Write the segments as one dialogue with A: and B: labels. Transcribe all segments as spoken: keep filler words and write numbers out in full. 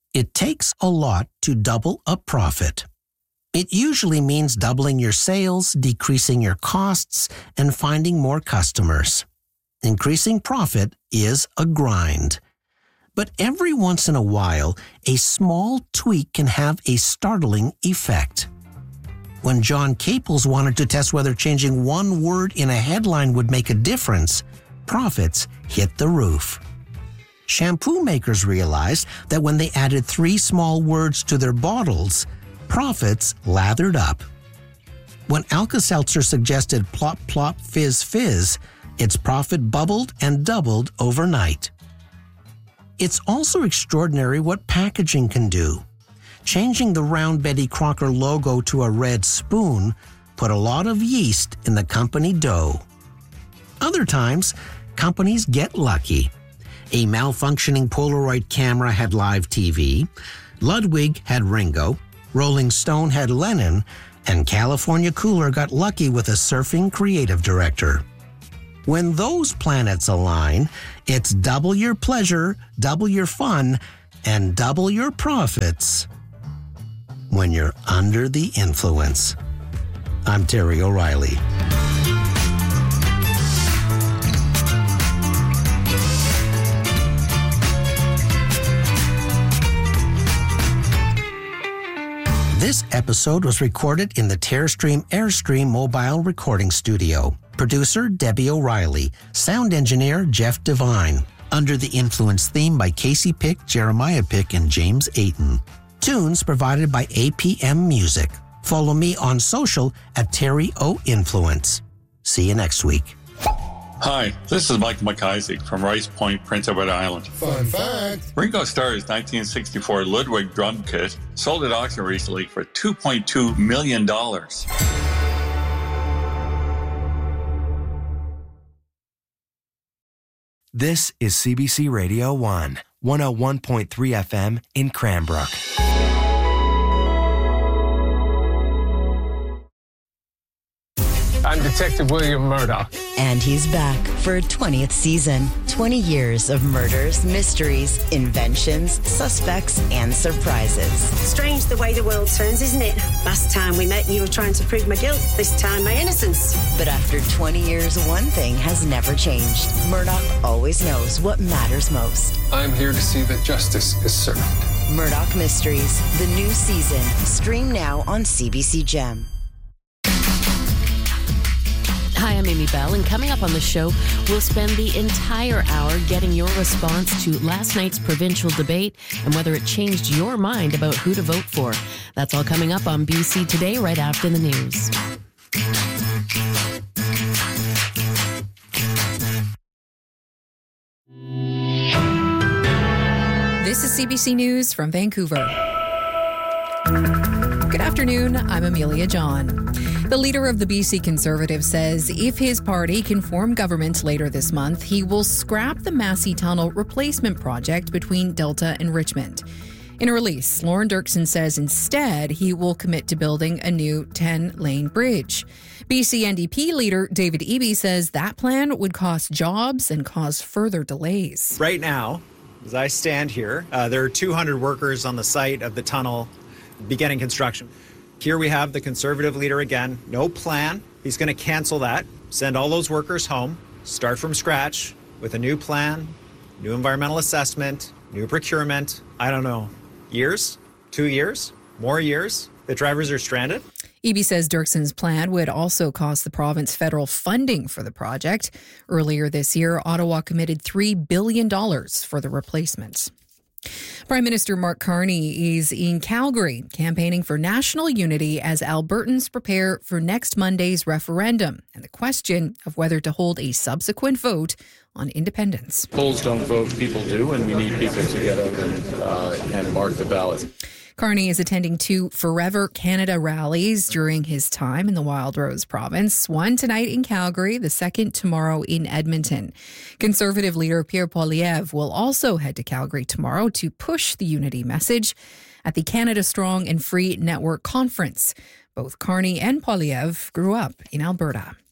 A: It takes a lot to double a profit. It usually means doubling your sales, decreasing your costs, and finding more customers. Increasing profit is a grind. But every once in a while, a small tweak can have a startling effect. When John Caples wanted to test whether changing one word in a headline would make a difference, profits hit the roof. Shampoo makers realized that when they added three small words to their bottles, profits lathered up. When Alka-Seltzer suggested plop plop fizz fizz, its profit bubbled and doubled overnight. It's also extraordinary what packaging can do. Changing the round Betty Crocker logo to a red spoon put a lot of yeast in the company dough. Other times, companies get lucky. A malfunctioning Polaroid camera had live T V, Ludwig had Ringo, Rolling Stone had Lennon, and California Cooler got lucky with a surfing creative director. When those planets align, it's double your pleasure, double your fun, and double your profits when you're under the influence. I'm Terry O'Reilly. This episode was recorded in the Terrestream Airstream mobile recording studio. Producer Debbie O'Reilly. Sound engineer Jeff Devine. Under the Influence theme by Casey Pick, Jeremiah Pick, and James Ayton. Tunes provided by A P M Music. Follow me on social at Terry O Influence. See you next week.
B: Hi, this is Michael McIsaac from Rice Point, Prince Edward Island.
C: Fun fact.
B: Ringo Starr's nineteen sixty-four Ludwig drum kit sold at auction recently for two point two million dollars.
D: This is C B C Radio one, one oh one point three F M in Cranbrook.
E: I'm Detective William Murdoch.
F: And he's back for a twentieth season. twenty years of murders, mysteries, inventions, suspects, and surprises.
G: Strange the way the world turns, isn't it? Last time we met, you were trying to prove my guilt. This time, my innocence.
F: But after twenty years, one thing has never changed. Murdoch always knows what matters most.
E: I'm here to see that justice is served.
F: Murdoch Mysteries, the new season. Stream now on C B C Gem.
H: Hi, I'm Amy Bell, and coming up on the show, we'll spend the entire hour getting your response to last night's provincial debate and whether it changed your mind about who to vote for. That's all coming up on B C Today right after the news.
I: This is C B C News from Vancouver. Good afternoon, I'm Amelia John. The leader of the B C Conservatives says if his party can form government later this month, he will scrap the Massey Tunnel replacement project between Delta and Richmond. In a release, Lorne Dirksen says instead he will commit to building a new ten-lane bridge. B C N D P leader David Eby says that plan would cost jobs and cause further delays.
J: Right now, as I stand here, uh, there are two hundred workers on the site of the tunnel beginning construction. Here we have the Conservative leader again. No plan. He's going to cancel that, send all those workers home, start from scratch with a new plan, new environmental assessment, new procurement. I don't know, years? Two years? More years? The drivers are stranded?
I: Eby says Dirksen's plan would also cost the province federal funding for the project. Earlier this year, Ottawa committed three billion dollars for the replacement. Prime Minister Mark Carney is in Calgary campaigning for national unity as Albertans prepare for next Monday's referendum and the question of whether to hold a subsequent vote on independence.
K: Polls don't vote, people do, and we need people to get out and, uh, and mark the ballot.
I: Carney is attending two Forever Canada rallies during his time in the Wildrose province, one tonight in Calgary, the second tomorrow in Edmonton. Conservative leader Pierre Poilievre will also head to Calgary tomorrow to push the unity message at the Canada Strong and Free Network Conference. Both Carney and Poilievre grew up in Alberta.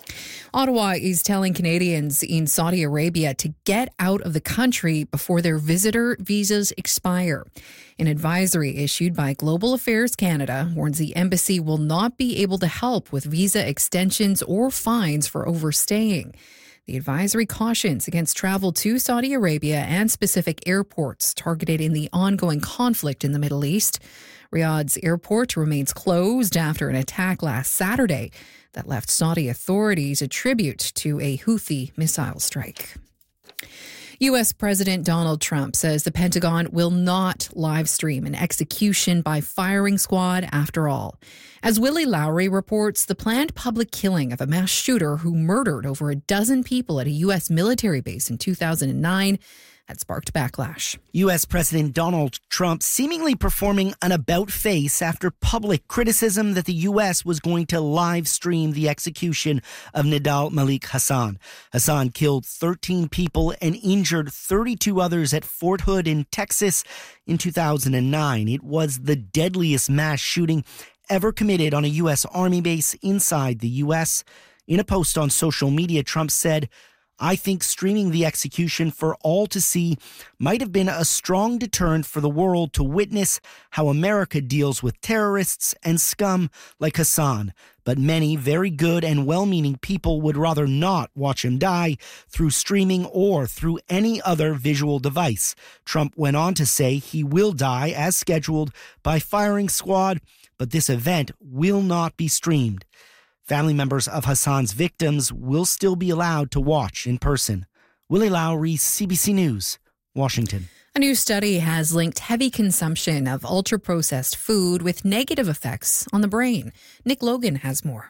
I: Ottawa is telling Canadians in Saudi Arabia to get out of the country before their visitor visas expire. An advisory issued by Global Affairs Canada warns the embassy will not be able to help with visa extensions or fines for overstaying. The advisory cautions against travel to Saudi Arabia and specific airports targeted in the ongoing conflict in the Middle East. Riyadh's airport remains closed after an attack last Saturday that left Saudi authorities a tribute to a Houthi missile strike. U S President Donald Trump says the Pentagon will not live stream an execution by firing squad after all. As Willie Lowry reports, the planned public killing of a mass shooter who murdered over a dozen people at a U S military base in two thousand nine had sparked backlash.
C: U S President Donald Trump seemingly performing an about-face after public criticism that the U S was going to live stream the execution of Nidal Malik Hasan. Hasan killed thirteen people and injured thirty-two others at Fort Hood in Texas in two thousand nine. It was the deadliest mass shooting ever committed on a U S Army base inside the U S. In a post on social media, Trump said, "I think streaming the execution for all to see might have been a strong deterrent for the world to witness how America deals with terrorists and scum like Hasan. But many very good and well-meaning people would rather not watch him die through streaming or through any other visual device." Trump went on to say he will die as scheduled by firing squad, but this event will not be streamed. Family members of Hasan's victims will still be allowed to watch in person. Willie Lowry, C B C News, Washington.
I: A new study has linked heavy consumption of ultra-processed food with negative effects on the brain. Nick Logan has more.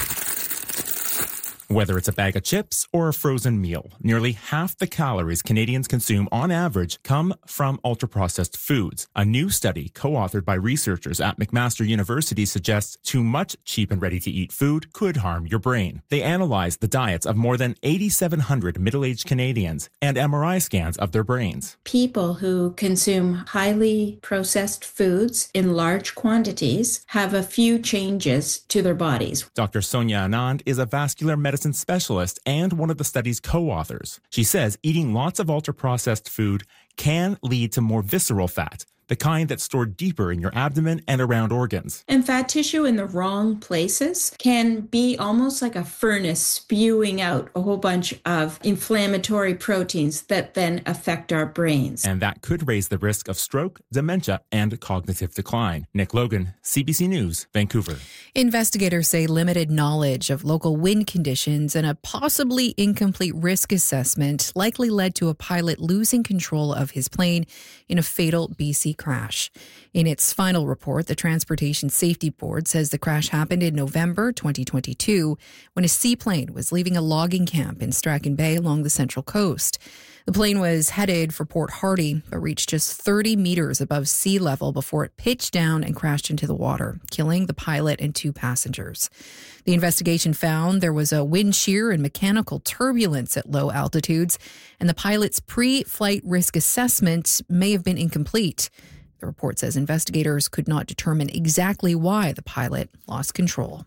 L: Whether it's a bag of chips or a frozen meal, nearly half the calories Canadians consume on average come from ultra-processed foods. A new study co-authored by researchers at McMaster University suggests too much cheap and ready-to-eat food could harm your brain. They analyzed the diets of more than eighty-seven hundred middle-aged Canadians and M R I scans of their brains.
M: People who consume highly processed foods in large quantities have a few changes to their bodies.
L: Doctor Sonia Anand is a vascular medicine specialist and one of the study's co-authors. She says eating lots of ultra-processed food can lead to more visceral fat, the kind that's stored deeper in your abdomen and around organs.
M: And fat tissue in the wrong places can be almost like a furnace spewing out a whole bunch of inflammatory proteins that then affect our brains.
L: And that could raise the risk of stroke, dementia, and cognitive decline. Nick Logan, C B C News, Vancouver.
I: Investigators say limited knowledge of local wind conditions and a possibly incomplete risk assessment likely led to a pilot losing control of his plane in a fatal B C crash. In its final report, the Transportation Safety Board says the crash happened in November twenty twenty-two when a seaplane was leaving a logging camp in Strachan Bay along the Central Coast. The plane was headed for Port Hardy, but reached just thirty meters above sea level before it pitched down and crashed into the water, killing the pilot and two passengers. The investigation found there was a wind shear and mechanical turbulence at low altitudes, and the pilot's pre-flight risk assessment may have been incomplete. The report says investigators could not determine exactly why the pilot lost control.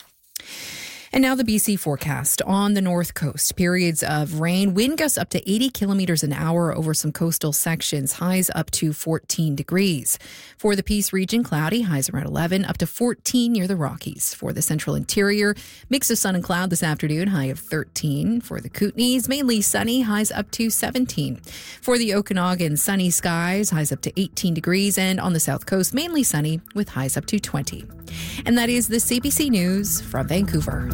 I: And now the B C forecast. On the north coast, periods of rain, wind gusts up to eighty kilometers an hour over some coastal sections, highs up to fourteen degrees. For the Peace region, cloudy, highs around eleven, up to fourteen near the Rockies. For the central interior, mix of sun and cloud this afternoon, high of thirteen. For the Kootenays, mainly sunny, highs up to seventeen. For the Okanagan, sunny skies, highs up to eighteen degrees. And on the south coast, mainly sunny with highs up to twenty. And that is the C B C News from Vancouver.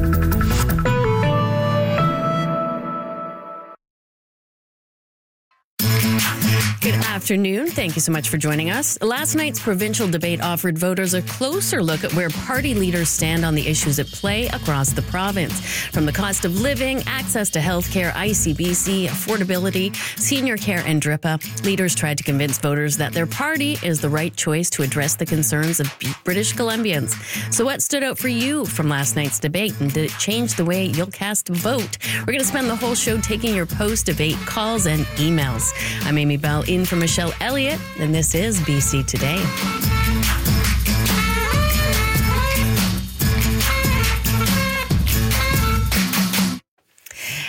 H: Good afternoon. Thank you so much for joining us. Last night's provincial debate offered voters a closer look at where party leaders stand on the issues at play across the province. From the cost of living, access to healthcare, I C B C, affordability, senior care, and D R I P A, leaders tried to convince voters that their party is the right choice to address the concerns of British Columbians. So what stood out for you from last night's debate, and did it change the way you'll cast a vote? We're going to spend the whole show taking your post-debate calls and emails. I'm Amy Bell, in for Michelle Elliott, and this is B C Today.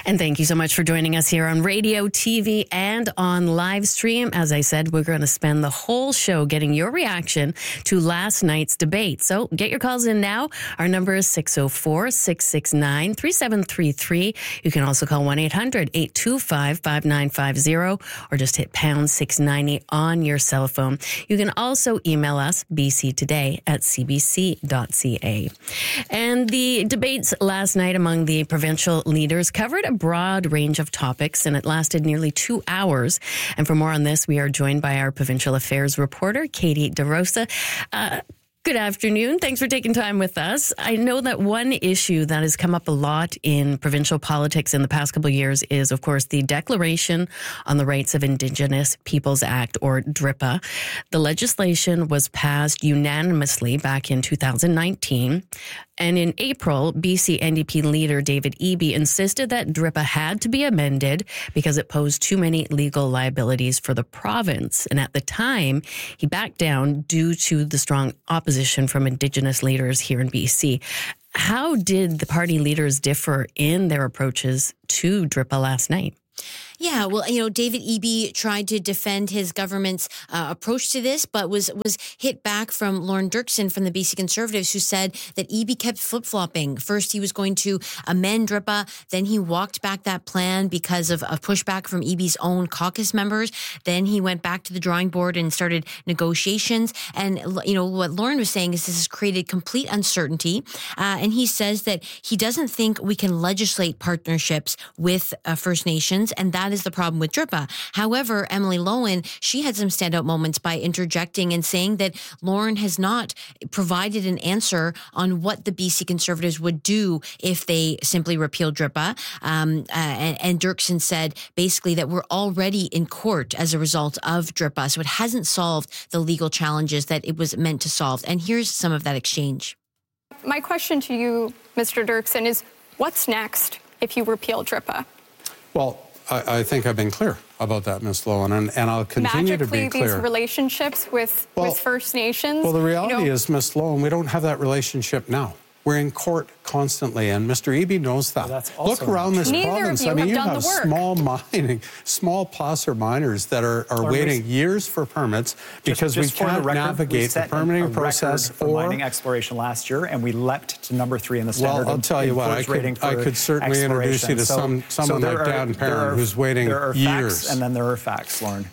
H: And thank you so much for joining us here on radio, T V, and on live stream. As I said, we're going to spend the whole show getting your reaction to last night's debate. So get your calls in now. Our number is six oh four, six six nine, three seven three three. You can also call one eight hundred, eight two five, five nine five zero or just hit pound six ninety on your cell phone. You can also email us, b c today at c b c dot c a. And the debates last night among the provincial leaders covered a broad range of topics, and it lasted nearly two hours. And for more on this, we are joined by our provincial affairs reporter, Katie DeRosa. Uh, Good afternoon. Thanks for taking time with us. I know that one issue that has come up a lot in provincial politics in the past couple of years is, of course, the Declaration on the Rights of Indigenous Peoples Act, or D R I P A. The legislation was passed unanimously back in two thousand nineteen. And in April, B C N D P leader David Eby insisted that D R I P A had to be amended because it posed too many legal liabilities for the province. And at the time, he backed down due to the strong opposition from Indigenous leaders here in B C. How did the party leaders differ in their approaches to D R I P A last night?
N: Yeah, well, you know, David Eby tried to defend his government's uh, approach to this, but was was hit back from Lorne Dirksen from the B C Conservatives, who said that Eby kept flip-flopping. First, he was going to amend D R I P A, then he walked back that plan because of a pushback from Eby's own caucus members. Then he went back to the drawing board and started negotiations. And, you know, what Lorne was saying is this has created complete uncertainty. Uh, and he says that he doesn't think we can legislate partnerships with uh, First Nations, and that is the problem with D R I P A. However, Emily Lowen, she had some standout moments by interjecting and saying that Lorne has not provided an answer on what the B C Conservatives would do if they simply repealed D R I P A. Um, uh, and, and Dirksen said basically that we're already in court as a result of D R I P A, so it hasn't solved the legal challenges that it was meant to solve. And here's some of that exchange.
O: My question to you, Mister Dirksen, is what's next if you repeal D R I P A?
P: Well, I, I think I've been clear about that, Miz Lowen, and, and I'll continue to be clear.
O: These relationships with,
P: well,
O: with First Nations?
P: Well, the reality
O: you know,
P: is, Miz Lowen, we don't have that relationship now. We're in court constantly, and Mister Eby knows that. Well, that's also Look around this
O: Neither
P: province.
O: Of you
P: I mean,
O: have
P: you
O: done
P: have
O: the work.
P: small mining, small placer miners that are, are waiting years for permits because
J: just, just
P: we can't
J: the record,
P: navigate the permitting process
J: for
P: or
J: mining exploration last year, and we leapt to number three in the standard.
P: Well, I'll tell you what, I could, I could certainly introduce you to so, some someone so like are, Dan Perrin who's waiting
J: there are
P: years.
J: Facts, and then there are facts, Lorne.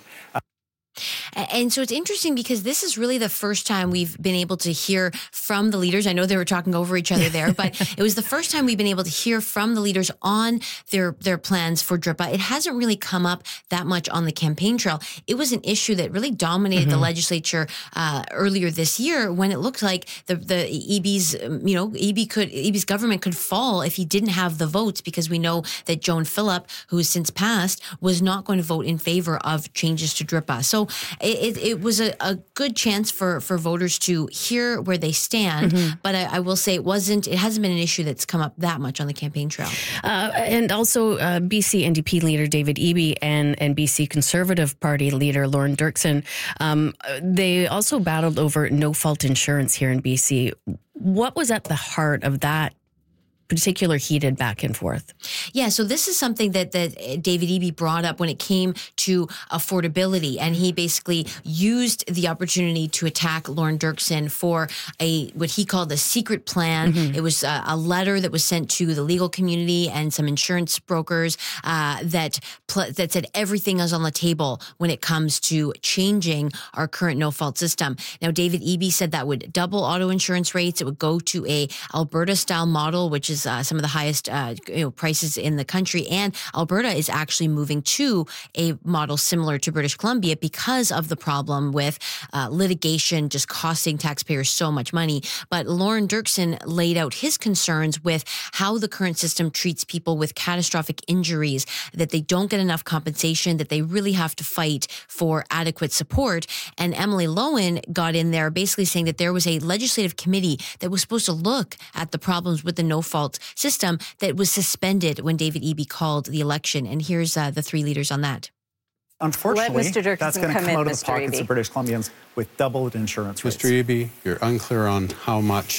N: And so it's interesting because this is really the first time we've been able to hear from the leaders. I know they were talking over each other there, but it was the first time we've been able to hear from the leaders on their their plans for D R I P A. It hasn't really come up that much on the campaign trail. It was an issue that really dominated mm-hmm. the legislature uh, earlier this year when it looked like the the Eby's you know Eby could Eby's government could fall if he didn't have the votes, because we know that Joan Phillip, who has since passed, was not going to vote in favor of changes to D R I P A. So It, it was a, a good chance for, for voters to hear where they stand, mm-hmm. but I, I will say it wasn't. It hasn't been an issue that's come up that much on the campaign trail.
H: Uh, and also, uh, B C N D P leader David Eby and and B C Conservative Party leader Lorne Dirksen, um, they also battled over no-fault insurance here in B C. What was at the heart of that particular heated back and forth?
N: Yeah, so this is something that, that David Eby brought up when it came to affordability, and he basically used the opportunity to attack Lorne Dirksen for a what he called a secret plan. Mm-hmm. It was a, a letter that was sent to the legal community and some insurance brokers uh, that pl- that said everything is on the table when it comes to changing our current no-fault system. Now, David Eby said that would double auto insurance rates. It would go to a Alberta-style model, which is Uh, some of the highest uh, you know, prices in the country. And Alberta is actually moving to a model similar to British Columbia because of the problem with uh, litigation just costing taxpayers so much money. But Lorne Dirksen laid out his concerns with how the current system treats people with catastrophic injuries, that they don't get enough compensation, that they really have to fight for adequate support. And Emily Lowen got in there basically saying that there was a legislative committee that was supposed to look at the problems with the no-fault system that was suspended when David Eby called the election. And here's uh, the three leaders on that.
J: Unfortunately, that's going to come, come out of
O: Mister
J: the pockets
O: Eby.
J: of British Columbians with doubled insurance rates.
P: Mister Eby, you're unclear on how much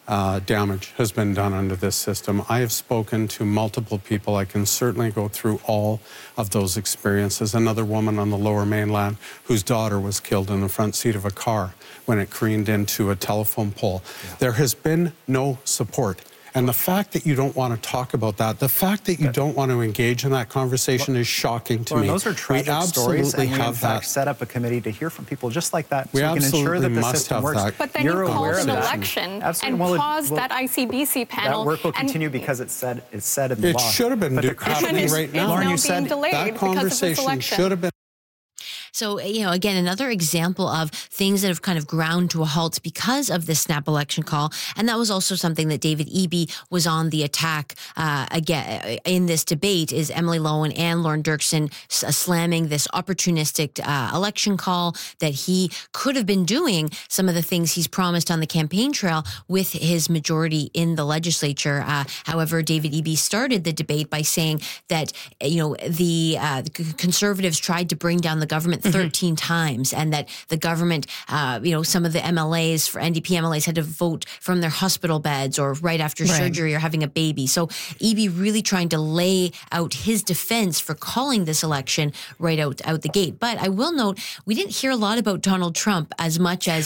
P: uh, damage has been done under this system. I have spoken to multiple people. I can certainly go through all of those experiences. Another woman on the Lower Mainland whose daughter was killed in the front seat of a car when it careened into a telephone pole. Yeah. There has been no support. And the fact that you don't want to talk about that, the fact that you don't want to engage in that conversation well, is shocking to
J: well,
P: me.
J: Those are tragic
P: we
J: stories, and we
P: have
J: in fact
P: that.
J: set up a committee to hear from people just like that,
P: we
J: so we can ensure that the
P: must
J: system
P: have
J: works.
P: That.
O: But then
J: You're
O: you called an
J: that.
O: election
J: Absolutely.
O: and
J: well, it,
O: paused
J: well,
O: that I C B C panel.
J: That work will
O: and,
J: continue because it's said it's said in the
P: it
J: law.
P: It should have been
J: but
P: do,
J: the
P: happening
O: is,
P: right now.
O: Lauren,
J: you
O: being
J: said
O: delayed
P: that conversation should have been.
N: So, you know, again, another example of things that have kind of ground to a halt because of this snap election call. And that was also something that David Eby was on the attack uh, again in this debate, is Emily Lowen and Lorne Dirksen slamming this opportunistic uh, election call that he could have been doing some of the things he's promised on the campaign trail with his majority in the legislature. Uh, however, David Eby started the debate by saying that, you know, the, uh, the Conservatives tried to bring down the government thirteen mm-hmm. times, and that the government, uh, you know, some of the M L As, for N D P M L As, had to vote from their hospital beds or right after right. surgery or having a baby. So Eby really trying to lay out his defense for calling this election right out, out the gate. But I will note, we didn't hear a lot about Donald Trump as much as